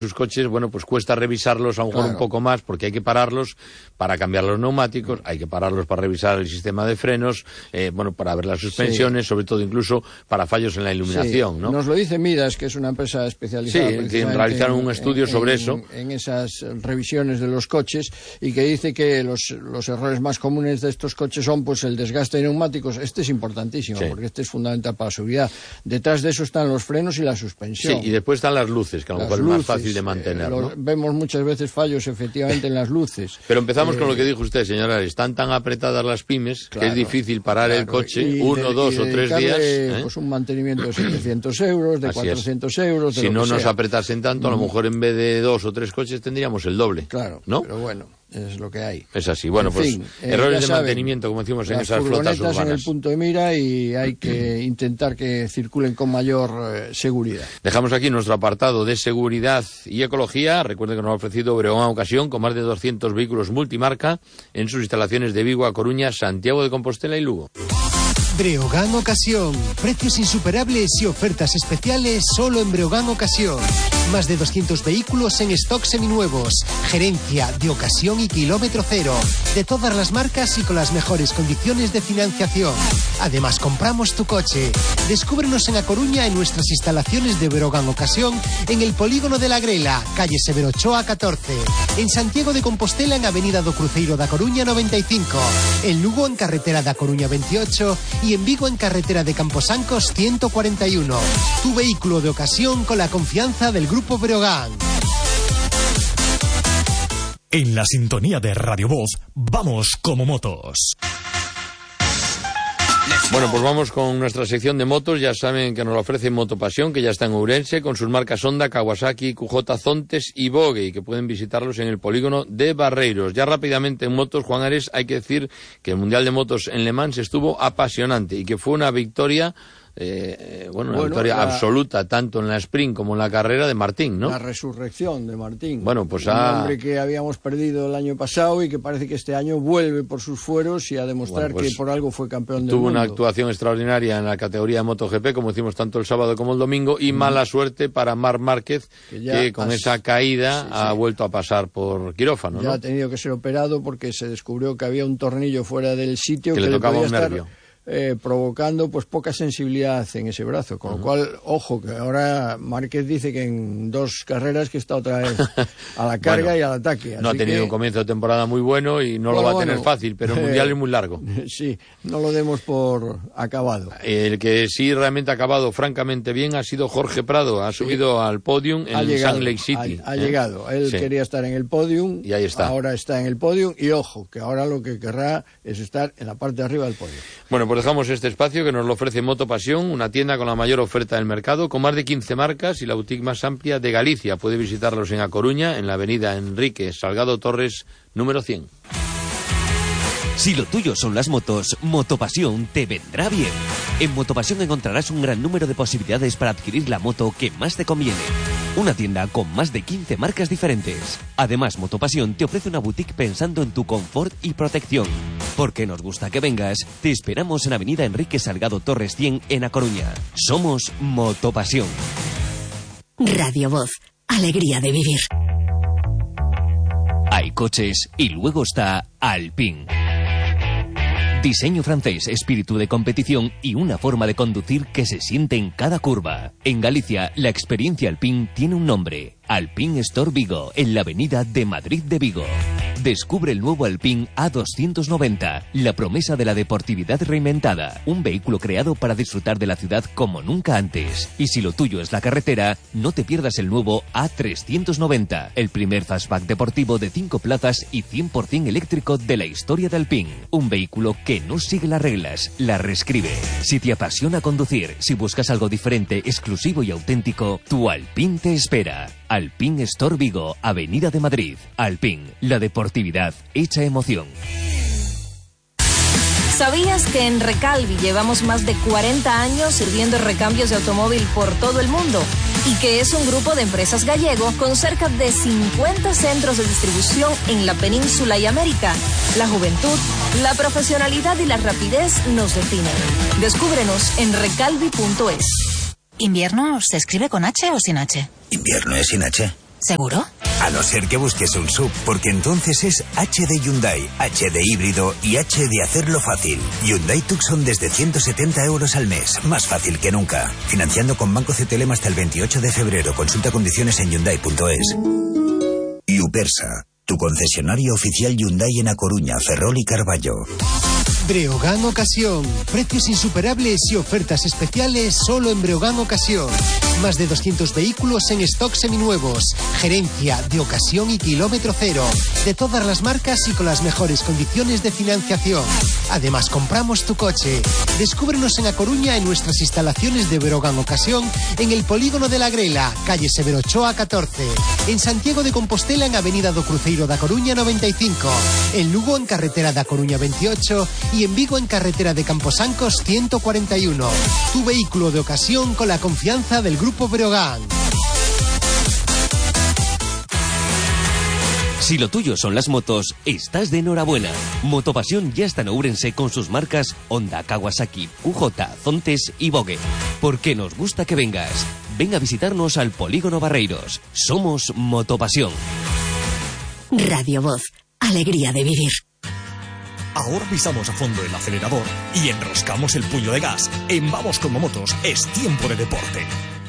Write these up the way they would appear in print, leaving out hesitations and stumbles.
sus coches, bueno, pues cuesta revisarlos a lo mejor un poco más, porque hay que pararlos para cambiar los neumáticos, hay que pararlos para revisar el sistema de frenos, bueno, para ver las suspensiones, sobre todo incluso para fallos en la iluminación, ¿no? Nos lo dice Midas, que es una empresa especializada realizaron un estudio sobre eso. En esas revisiones de los coches, y que dice que los errores más comunes de estos coches son pues el desgaste de neumáticos. Este es importantísimo, porque este es fundamental para la seguridad. Detrás de eso están los frenos y la suspensión. Sí, y después están las luces, que a lo mejor es más fácil de mantener, ¿no? Vemos muchas veces fallos efectivamente en las luces. Pero empezamos con lo que dijo usted, señora. Están tan apretadas las pymes que es difícil parar el coche 1, 2 o 3 días. Pues un mantenimiento de 700 euros, de 400 euros. Si no nos apretasen tanto, a lo mejor en vez de 2 o 3 coches tendríamos el doble. Claro, ¿no? Pero bueno, es lo que hay. Es así. Bueno, pues errores de mantenimiento, como decimos en esas flotas urbanas. En el punto de mira, y hay que intentar que circulen con mayor seguridad. Dejamos aquí nuestro apartado de seguridad y ecología. Recuerden que nos ha ofrecido Breogán Ocasión, con más de 200 vehículos multimarca en sus instalaciones de Vigo, A Coruña, Santiago de Compostela y Lugo. Breogán Ocasión. Precios insuperables y ofertas especiales solo en Breogán Ocasión. Más de 200 vehículos en stock seminuevos. Gerencia de ocasión y kilómetro cero. De todas las marcas y con las mejores condiciones de financiación. Además, compramos tu coche. Descúbrenos en A Coruña en nuestras instalaciones de Breogán Ocasión, en el Polígono de la Grela, calle Severo Ochoa 14. En Santiago de Compostela, en Avenida do Cruceiro da Coruña 95. En Lugo, en carretera da Coruña 28. Y en Vigo, en carretera de Camposancos 141. Tu vehículo de ocasión con la confianza del Grupo Breogán. En la sintonía de Radio Voz, vamos como motos. Bueno, pues vamos con nuestra sección de motos. Ya saben que nos lo ofrece Motopasión, que ya está en Ourense, con sus marcas Honda, Kawasaki, QJ, Zontes y Vogue, y que pueden visitarlos en el polígono de Barreiros. Ya rápidamente en motos, Juan Ares, hay que decir que el Mundial de Motos en Le Mans estuvo apasionante y que fue una victoria... una victoria absoluta tanto en la sprint como en la carrera de Martín, ¿no? La resurrección de Martín. Bueno, pues un hombre que habíamos perdido el año pasado y que parece que este año vuelve por sus fueros y a demostrar que por algo fue campeón del mundo. Tuvo una actuación extraordinaria en la categoría de MotoGP, como hicimos tanto el sábado como el domingo, y mala suerte para Marc Márquez, que con esa caída ha vuelto a pasar por quirófano, ya ¿no? Ha tenido que ser operado porque se descubrió que había un tornillo fuera del sitio que le tocaba un nervio. Provocando pues poca sensibilidad en ese brazo, con lo cual, ojo, que ahora Márquez dice que en 2 carreras que está otra vez a la carga y al ataque. No ha tenido un comienzo de temporada muy bueno y no lo va a tener fácil, pero el Mundial es muy largo. Sí, no lo demos por acabado. El que sí realmente ha acabado francamente bien ha sido Jorge Prado, ha subido al podium en Salt Lake City. Ha llegado, él quería estar en el podium y ahí está. Ahora está en el podium y ojo, que ahora lo que querrá es estar en la parte de arriba del podium. Bueno, pues dejamos este espacio que nos lo ofrece Motopasión, una tienda con la mayor oferta del mercado, con más de 15 marcas y la boutique más amplia de Galicia. Puede visitarlos en A Coruña, en la avenida Enrique Salgado Torres, número 100. Si lo tuyo son las motos, Motopasión te vendrá bien. En Motopasión encontrarás un gran número de posibilidades para adquirir la moto que más te conviene. Una tienda con más de 15 marcas diferentes. Además, Motopasión te ofrece una boutique pensando en tu confort y protección. Porque nos gusta que vengas, te esperamos en Avenida Enrique Salgado Torres 100 en A Coruña. Somos Motopasión. Radio Voz, alegría de vivir. Hay coches y luego está Alpine. Diseño francés, espíritu de competición y una forma de conducir que se siente en cada curva. En Galicia, la experiencia Alpine tiene un nombre. Alpine Store Vigo, en la avenida de Madrid de Vigo. Descubre el nuevo Alpine A290, la promesa de la deportividad reinventada. Un vehículo creado para disfrutar de la ciudad como nunca antes. Y si lo tuyo es la carretera, no te pierdas el nuevo A390, el primer fastback deportivo de 5 plazas y 100% eléctrico de la historia de Alpine. Un vehículo que no sigue las reglas, las reescribe. Si te apasiona conducir, si buscas algo diferente, exclusivo y auténtico, tu Alpine te espera. Alpine Store Vigo, Avenida de Madrid. Alpine, la deportividad hecha emoción. ¿Sabías que en Recalvi llevamos más de 40 años sirviendo recambios de automóvil por todo el mundo? Y que es un grupo de empresas gallego con cerca de 50 centros de distribución en la península y América. La juventud, la profesionalidad y la rapidez nos definen. Descúbrenos en recalvi.es. ¿Invierno se escribe con H o sin H? Invierno es sin H. ¿Seguro? A no ser que busques un SUV, porque entonces es H de Hyundai, H de híbrido y H de hacerlo fácil. Hyundai Tucson desde 170 euros al mes, más fácil que nunca. Financiando con Banco CTLM hasta el 28 de febrero. Consulta condiciones en Hyundai.es. Upersa, tu concesionario oficial Hyundai en A Coruña, Ferrol y Carballo. Breogán Ocasión. Precios insuperables y ofertas especiales solo en Breogán Ocasión. Más de 200 vehículos en stock seminuevos. Gerencia de ocasión y kilómetro cero. De todas las marcas y con las mejores condiciones de financiación. Además, compramos tu coche. Descúbrenos en A Coruña en nuestras instalaciones de Breogán Ocasión en el Polígono de la Grela, calle Severo Ochoa 14. En Santiago de Compostela en Avenida do Cruceiro da Coruña 95. En Lugo en Carretera da Coruña 28 y en Vigo en Carretera de Camposancos 141. Tu vehículo de ocasión con la confianza del Grupo Breogán. Si lo tuyo son las motos, estás de enhorabuena. Motopasión ya está en Ourense con sus marcas Honda, Kawasaki, QJ, Zontes y Vogue. Porque nos gusta que vengas. Ven a visitarnos al Polígono Barreiros. Somos Motopasión. Radio Voz. Alegría de vivir. Ahora pisamos a fondo el acelerador y enroscamos el puño de gas. En Vamos como Motos es tiempo de deporte.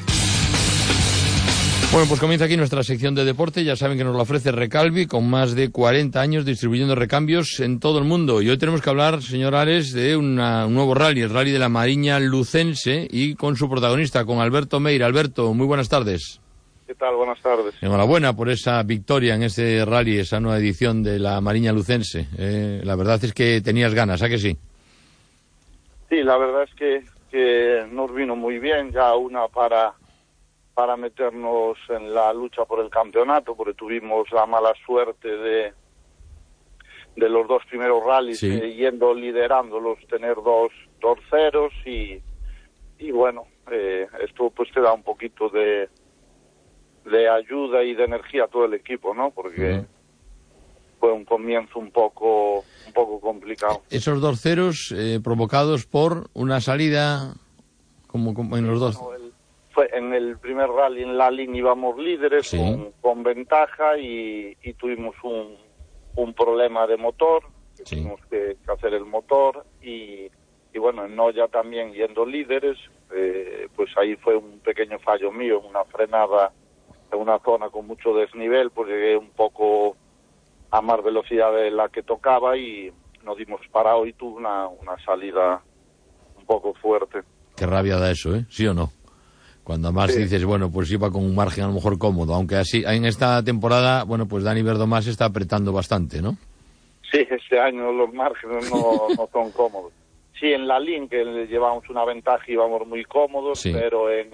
Bueno, pues comienza aquí nuestra sección de deporte. Ya saben que nos lo ofrece Recalvi, con más de 40 años distribuyendo recambios en todo el mundo. Y hoy tenemos que hablar, señor Ares, de un nuevo rally, el rally de la Mariña Lucense, y con su protagonista, con Alberto Meira. Alberto, muy buenas tardes. ¿Qué tal? Buenas tardes. Enhorabuena por esa victoria en ese rally, esa nueva edición de la Mariña Lucense. La verdad es que tenías ganas, ¿a que sí? Sí, la verdad es que nos vino muy bien, ya una para meternos en la lucha por el campeonato, porque tuvimos la mala suerte de los dos primeros rallies, sí, yendo liderándolos, tener dos ceros y bueno, esto pues te da un poquito de ayuda y de energía a todo el equipo, ¿no? Porque fue un comienzo un poco complicado. Esos dos ceros provocados por una salida como en los dos. Fue en el primer rally en la línea íbamos líderes, sí, con ventaja y tuvimos un problema de motor, sí, tuvimos que hacer el motor y bueno, en Noya también yendo líderes, pues ahí fue un pequeño fallo mío, una frenada en una zona con mucho desnivel, pues llegué un poco a más velocidad de la que tocaba y nos dimos parado y tuve una salida un poco fuerte. Qué rabia da eso, ¿eh? ¿Sí o no? Cuando además sí dices, bueno, pues iba con un margen a lo mejor cómodo, aunque así en esta temporada, bueno, pues Dani Verdomás está apretando bastante, ¿no? Sí, este año los márgenes no son cómodos. Sí, en la Link que llevamos una ventaja y íbamos muy cómodos, sí, pero en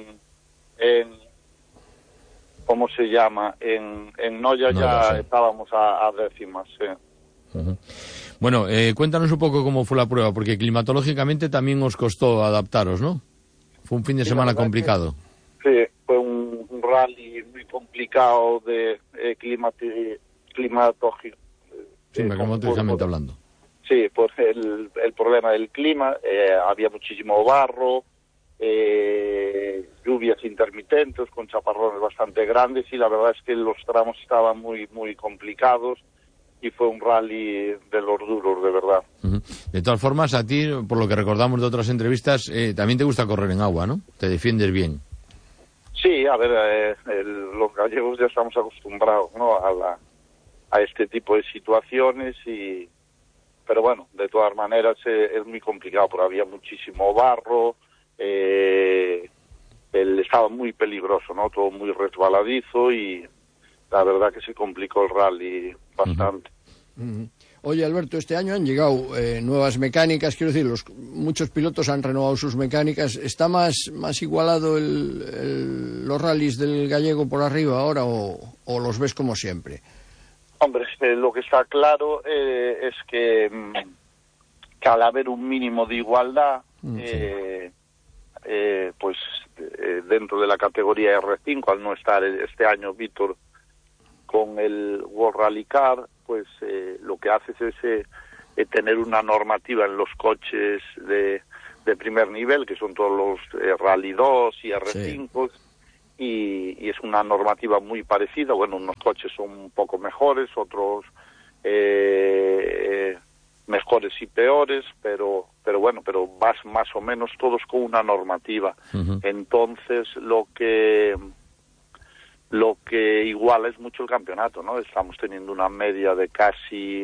¿cómo se llama? En Noya ya sí, estábamos a décimas, sí. Uh-huh. Bueno, cuéntanos un poco cómo fue la prueba, porque climatológicamente también os costó adaptaros, ¿no? Fue un fin de semana complicado. Sí, fue un rally muy complicado de climatológicamente hablando. Sí, pues el problema del clima, había muchísimo barro, lluvias intermitentes con chaparrones bastante grandes y la verdad es que los tramos estaban muy complicados y fue un rally de los duros, de verdad. Uh-huh. De todas formas, a ti, por lo que recordamos de otras entrevistas, también te gusta correr en agua, ¿no? Te defiendes bien. Sí, a ver, los gallegos ya estamos acostumbrados, ¿no?, a este tipo de situaciones pero bueno, de todas maneras es muy complicado porque había muchísimo barro, estaba muy peligroso, ¿no? Todo muy resbaladizo y la verdad que se complicó el rally bastante. Uh-huh. Oye, Alberto, este año han llegado nuevas mecánicas, quiero decir, muchos pilotos han renovado sus mecánicas. ¿Está más igualado los rallies del gallego por arriba ahora o los ves como siempre? Hombre, lo que está claro es que al haber un mínimo de igualdad, pues dentro de la categoría R5, al no estar este año Víctor con el World Rally Car, pues lo que hace es tener una normativa en los coches de primer nivel, que son todos los Rally 2 y R5, sí, y es una normativa muy parecida. Bueno, unos coches son un poco mejores, otros mejores y peores, pero bueno, pero vas más o menos todos con una normativa. Entonces lo que iguala es mucho el campeonato, ¿no? Estamos teniendo una media de casi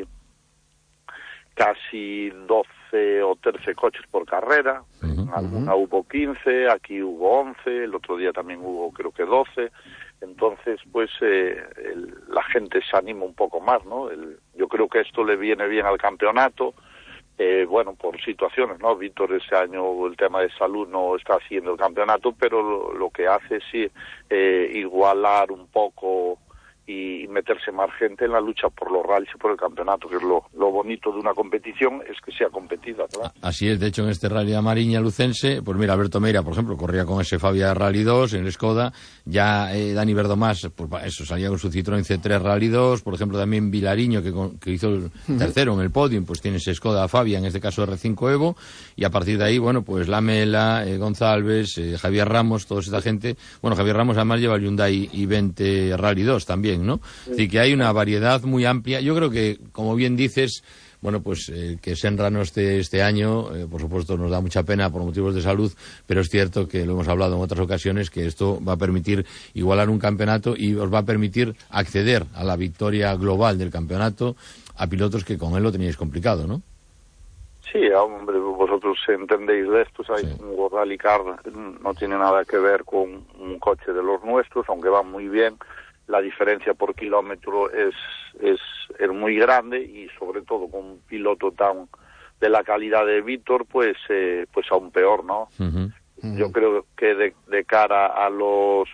12 o 13 coches por carrera. En alguna hubo 15, aquí hubo 11, el otro día también hubo creo que 12. Entonces, pues la gente se anima un poco más, ¿no? Yo creo que esto le viene bien al campeonato, bueno, por situaciones, ¿no? Víctor ese año el tema de salud no está haciendo el campeonato, pero lo que hace es igualar un poco y meterse más gente en la lucha por los rallies y por el campeonato, que es lo bonito de una competición, es que sea competida, ¿verdad? Así es. De hecho, en este Rally a Mariña Lucense, pues mira, Alberto Meira, por ejemplo, corría con ese Fabia Rally 2 en el Skoda, ya Dani Verdomás, pues eso, salía con su Citroën C3 Rally 2, por ejemplo, también Vilariño, que hizo el tercero en el podium, pues tiene ese Skoda Fabia, en este caso R5 Evo, y a partir de ahí, bueno, pues Lamela, González, Javier Ramos, toda esta gente. Bueno, Javier Ramos además lleva el Hyundai i20 Rally 2 también, ¿no? Es decir, que hay una variedad muy amplia. Yo creo que, como bien dices, bueno, pues que Senra no esté este año, por supuesto nos da mucha pena por motivos de salud, pero es cierto que lo hemos hablado en otras ocasiones, que esto va a permitir igualar un campeonato y os va a permitir acceder a la victoria global del campeonato a pilotos que con él lo teníais complicado, ¿no? Sí, hombre, vosotros entendéis de esto, ¿sabes? Sí. Un Rally Car no tiene nada que ver con un coche de los nuestros, aunque va muy bien. La diferencia por kilómetro es muy grande, y sobre todo con un piloto tan de la calidad de Víctor, pues aún peor, ¿no? Yo creo que de cara a los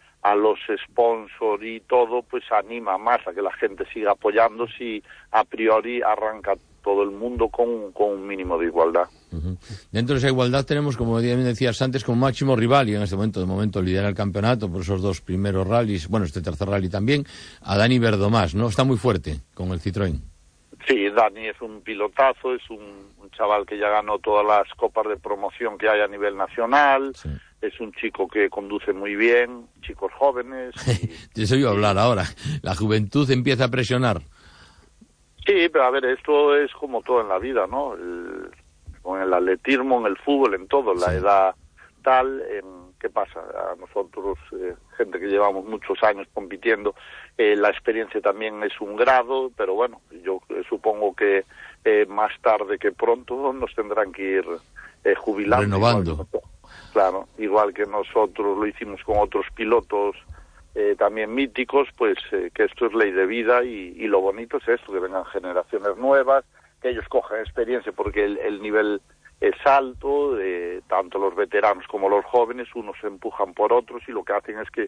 sponsors y todo, pues anima más a que la gente siga apoyando si a priori arranca todo el mundo con un mínimo de igualdad. Dentro de esa igualdad tenemos, como bien decías antes, como máximo rival, y en este momento, de momento, lidera el campeonato por esos dos primeros rallies, bueno, este tercer rally también, a Dani Verdomás, ¿no? Está muy fuerte con el Citroën. Sí, Dani es un pilotazo, es un chaval que ya ganó todas las copas de promoción que hay a nivel nacional. Sí. Es un chico que conduce muy bien, chicos jóvenes. De eso iba a hablar ahora. La juventud empieza a presionar. Sí, pero a ver, esto es como todo en la vida, ¿no? Con el atletismo, en el fútbol, en todo, la edad tal, ¿qué pasa? A nosotros, gente que llevamos muchos años compitiendo, la experiencia también es un grado, pero bueno, yo supongo que más tarde que pronto nos tendrán que ir jubilando. Renovando. Claro, igual que nosotros lo hicimos con otros pilotos también míticos, pues que esto es ley de vida, y lo bonito es esto, que vengan generaciones nuevas, que ellos cojan experiencia, porque el nivel es alto, tanto los veteranos como los jóvenes, unos se empujan por otros, y lo que hacen es que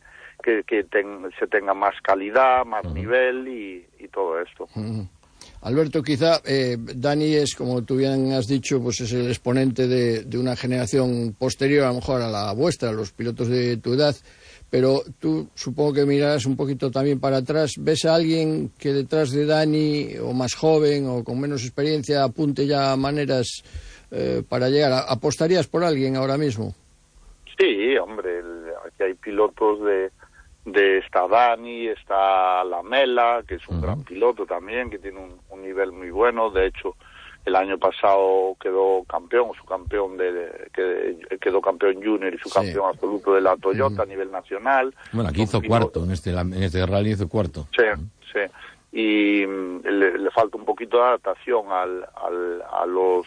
se tenga más calidad, más nivel y todo esto. Alberto, quizá Dani es, como tú bien has dicho, pues es el exponente de una generación posterior a lo mejor a la vuestra, a los pilotos de tu edad, pero tú supongo que mirarás un poquito también para atrás. ¿Ves a alguien que detrás de Dani, o más joven o con menos experiencia, apunte ya maneras para llegar? ¿Apostarías por alguien ahora mismo? Sí, hombre, aquí hay pilotos está Dani, está Lamela, que es un gran piloto también, que tiene un nivel muy bueno. De hecho, el año pasado quedó campeón, quedó campeón junior y su campeón absoluto de la Toyota a nivel nacional. Bueno, aquí hizo cuarto, en este rally hizo cuarto. Sí. Y le falta un poquito de adaptación a los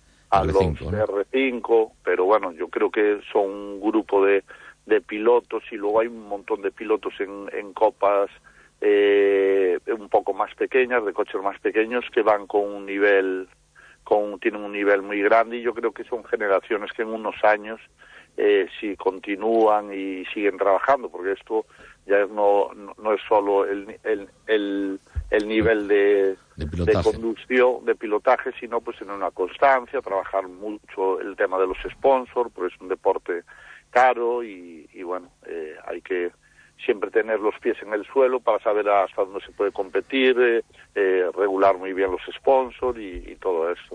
R5, pero bueno, yo creo que son un grupo de pilotos, y luego hay un montón de pilotos en copas un poco más pequeñas, de coches más pequeños, que van con un nivel, tienen un nivel muy grande, y yo creo que son generaciones que en unos años, si continúan y siguen trabajando, porque esto ya no es solo el nivel de conducción, de pilotaje, sino pues en una constancia, trabajar mucho el tema de los sponsors, porque es un deporte caro, y bueno, hay que siempre tener los pies en el suelo para saber hasta dónde se puede competir, regular muy bien los sponsors y todo eso.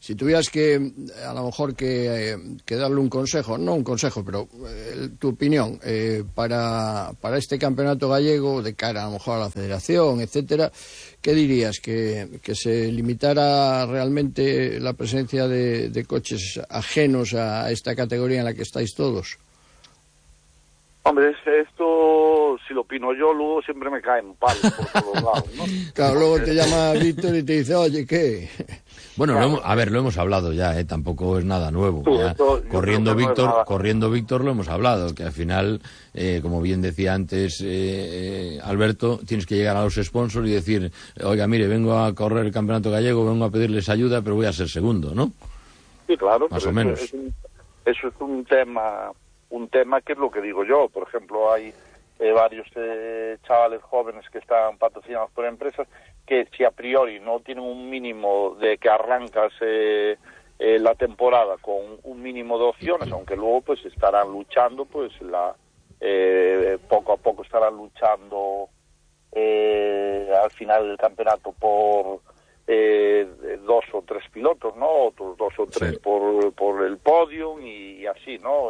Si tuvieras que, a lo mejor, que darle un consejo, no un consejo, pero tu opinión, para este campeonato gallego, de cara a lo mejor a la federación, etcétera, ¿qué dirías? ¿Que se limitara realmente la presencia de coches ajenos a esta categoría en la que estáis todos? Hombre, esto, si lo opino yo, luego siempre me caen palos por todos lados, ¿no? Claro, luego te llama Víctor y te dice, oye, ¿qué? Bueno, claro. Lo hemos hablado ya, tampoco es nada nuevo. Ya, corriendo Víctor lo hemos hablado, que al final, como bien decía antes Alberto, tienes que llegar a los sponsors y decir, oiga, mire, vengo a correr el campeonato gallego, vengo a pedirles ayuda, pero voy a ser segundo, ¿no? Sí, claro. Más o menos. Eso es un tema que es lo que digo yo. Por ejemplo, hay varios chavales jóvenes que están patrocinados por empresas que si a priori no tienen un mínimo de que arrancas la temporada con un mínimo de opciones, aunque luego pues estarán luchando, pues poco a poco estarán luchando al final del campeonato por 2 o 3 pilotos, ¿no? Otros 2 o 3 sí. por el podio y así, ¿no?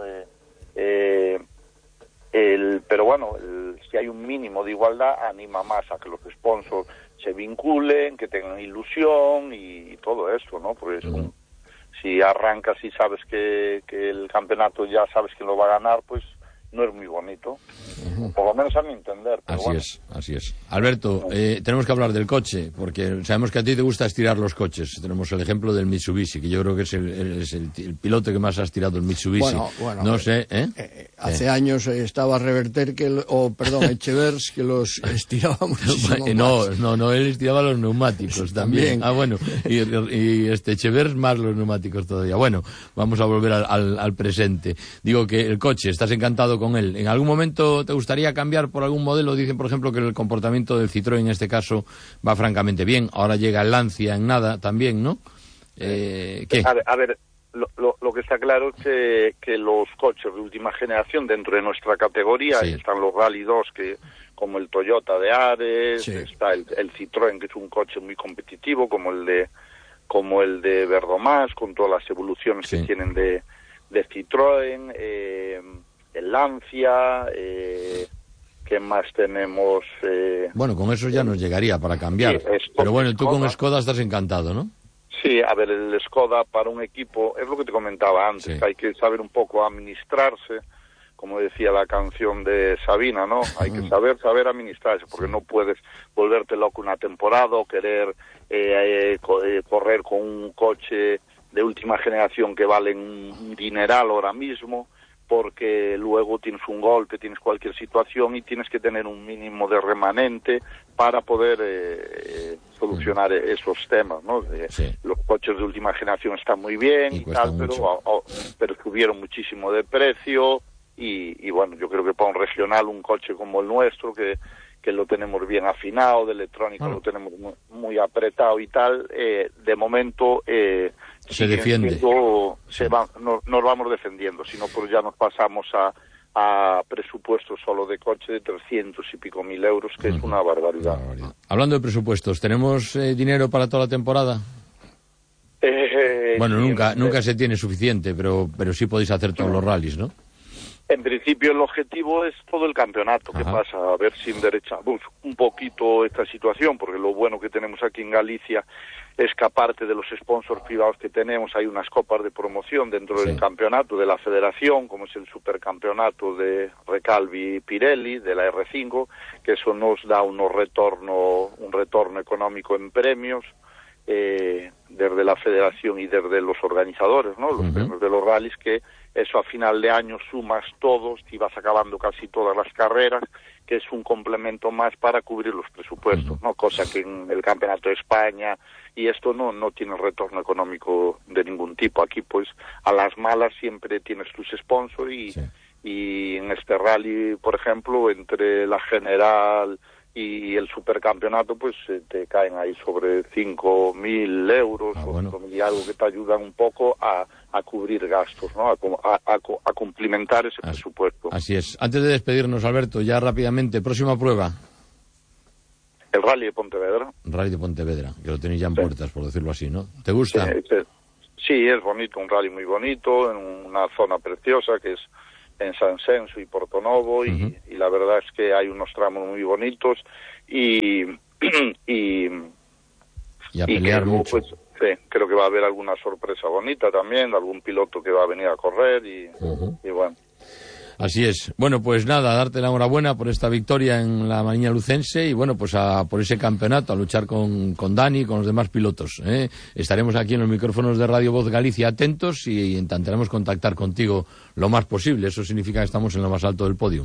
Pero bueno, si hay un mínimo de igualdad, anima más a que los sponsors se vinculen, que tengan ilusión y todo eso, ¿no? Porque si arrancas y sabes que el campeonato ya sabes que lo va a ganar, pues no es muy bonito. Por lo menos a mi entender. Pero Así es. Alberto, tenemos que hablar del coche, porque sabemos que a ti te gusta estirar los coches. Tenemos el ejemplo del Mitsubishi, que yo creo que es el piloto que más ha estirado el Mitsubishi. Bueno, no sé, hace años estaba Reverter, Echevers, que los estiraba muchísimo No, él estiraba los neumáticos también. Bueno, y Echevers más los neumáticos todavía. Bueno, vamos a volver al presente. Digo que el coche, estás encantado con él. ¿En algún momento te gustaría cambiar por algún modelo? Dicen, por ejemplo, que el comportamiento del Citroën en este caso va francamente bien. Ahora llega el Lancia en nada también, ¿no? ¿Qué? A ver, lo que está claro es que los coches de última generación dentro de nuestra categoría, están los Rally 2, como el Toyota de Ares, está el Citroën, que es un coche muy competitivo, como el de Verdomás, con todas las evoluciones que tienen de Citroën, el Lancia, ¿qué más tenemos? Bueno, con eso ya nos llegaría para cambiar. Pero bueno, tú con Skoda estás encantado, ¿no? Sí, a ver, el Skoda para un equipo, es lo que te comentaba antes, hay que saber un poco administrarse, como decía la canción de Sabina, ¿no? Hay que saber administrarse, porque no puedes volverte loco una temporada o querer correr con un coche de última generación que valen un dineral ahora mismo, porque luego tienes un golpe, tienes cualquier situación y tienes que tener un mínimo de remanente para poder solucionar esos temas, ¿no? Los coches de última generación están muy bien y tal, pero subieron muchísimo de precio y bueno, yo creo que para un regional, un coche como el nuestro, que lo tenemos bien afinado, de electrónica lo tenemos muy apretado y tal, de momento se defiende. Nos vamos defendiendo, si no pues ya nos pasamos a presupuestos solo de coche de 300 y pico mil euros, que es una barbaridad. Hablando de presupuestos, ¿tenemos dinero para toda la temporada? Bueno, nunca se tiene suficiente, pero sí podéis hacer todos los rallies, ¿no? En principio el objetivo es todo el campeonato. ¿Qué pasa? A ver si enderezamos un poquito esta situación, porque lo bueno que tenemos aquí en Galicia es que aparte de los sponsors privados que tenemos, hay unas copas de promoción dentro del campeonato de la federación, como es el supercampeonato de Recalvi Pirelli, de la R5, que eso nos da un retorno económico en premios, desde la federación y desde los organizadores, ¿no? Los premios de los rallies, que eso a final de año sumas todos y vas acabando casi todas las carreras, que es un complemento más para cubrir los presupuestos, ¿no? Cosa que en el Campeonato de España y esto no tiene retorno económico de ningún tipo. Aquí pues a las malas siempre tienes tus sponsors y en este rally, por ejemplo, entre la general y el supercampeonato, pues te caen ahí sobre 5.000 euros o 5.000 y algo, que te ayudan un poco a cubrir gastos, ¿no? A cumplimentar ese presupuesto. Así es. Antes de despedirnos, Alberto, ya rápidamente, próxima prueba. El Rally de Pontevedra. Rally de Pontevedra, que lo tenéis ya en puertas, por decirlo así, ¿no? ¿Te gusta? Sí, es bonito, un rally muy bonito, en una zona preciosa que es en San Censo y Portonovo, y la verdad es que hay unos tramos muy bonitos y a pelear creo, mucho. Pues, sí, creo que va a haber alguna sorpresa bonita también, algún piloto que va a venir a correr y bueno. Así es. Bueno, pues nada, darte la enhorabuena por esta victoria en la Mariña Lucense y bueno, pues por ese campeonato, a luchar con Dani y con los demás pilotos. Estaremos aquí en los micrófonos de Radio Voz Galicia atentos y intentaremos contactar contigo lo más posible. Eso significa que estamos en lo más alto del podio.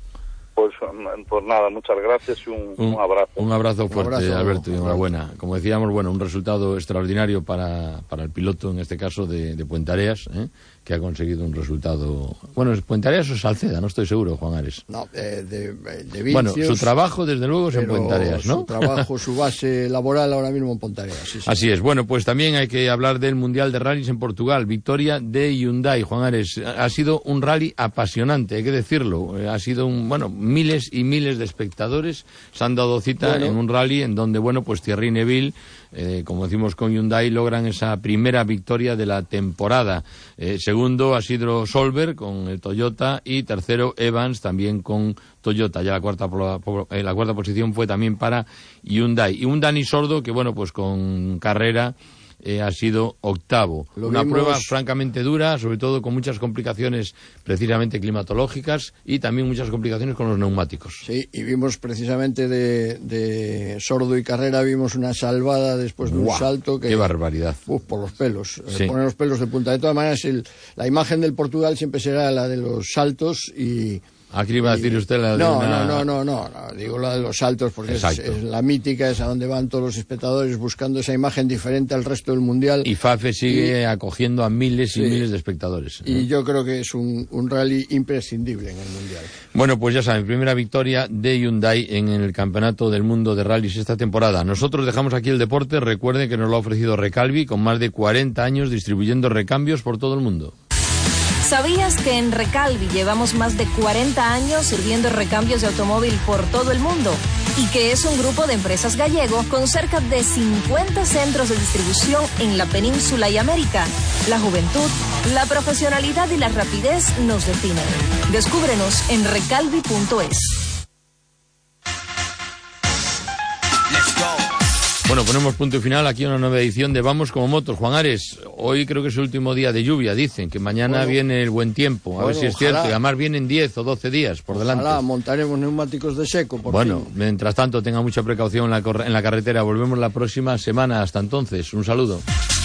Pues nada, muchas gracias y un abrazo. Un abrazo fuerte, Alberto, y enhorabuena. Como decíamos, bueno, un resultado extraordinario para el piloto, en este caso de Puentareas, que ha conseguido un resultado... Bueno, ¿es Puentareas o Salceda? No estoy seguro, Juan Ares. No, de Vicios, bueno, su trabajo, desde luego, es en Puentareas, ¿no? Su trabajo, su base laboral ahora mismo en Puentareas. Sí. Así es. Bueno, pues también hay que hablar del Mundial de Rallys en Portugal. Victoria de Hyundai, Juan Ares. Ha sido un rally apasionante, hay que decirlo. Ha sido miles y miles de espectadores se han dado cita en un rally en donde, bueno, pues Thierry Neuville, como decimos con Hyundai, logran esa primera victoria de la temporada. Segundo ha sido Solberg con el Toyota y tercero Evans también con Toyota. Ya la cuarta posición fue también para Hyundai. Y un Dani Sordo que, bueno, pues con carrera ha sido octavo. Una prueba francamente dura, sobre todo con muchas complicaciones precisamente climatológicas y también muchas complicaciones con los neumáticos. Sí, y vimos precisamente de Sordo y carrera, vimos una salvada después de un salto que... ¡Qué barbaridad! Por los pelos, sí. Poner los pelos de punta. De todas maneras, la imagen del Portugal siempre será la de los saltos y... Aquí iba a decir usted la de No, digo la de los saltos porque es la mítica, es a donde van todos los espectadores buscando esa imagen diferente al resto del Mundial. Y Fafe sigue acogiendo a miles y miles de espectadores. Y yo creo que es un rally imprescindible en el Mundial. Bueno, pues ya saben, primera victoria de Hyundai en el Campeonato del Mundo de Rallys esta temporada. Nosotros dejamos aquí el deporte, recuerden que nos lo ha ofrecido Recalvi, con más de 40 años distribuyendo recambios por todo el mundo. ¿Sabías que en Recalvi llevamos más de 40 años sirviendo recambios de automóvil por todo el mundo? Y que es un grupo de empresas gallego con cerca de 50 centros de distribución en la península y América. La juventud, la profesionalidad y la rapidez nos definen. Descúbrenos en recalvi.es. Bueno, ponemos punto y final aquí a una nueva edición de Vamos como Motos. Juan Ares, hoy creo que es el último día de lluvia, dicen, que mañana viene el buen tiempo, a ver si es cierto, y además vienen 10 o 12 días por delante. Ojalá montaremos neumáticos de seco, por fin. Mientras tanto, tenga mucha precaución en la carretera. Volvemos la próxima semana, hasta entonces, un saludo.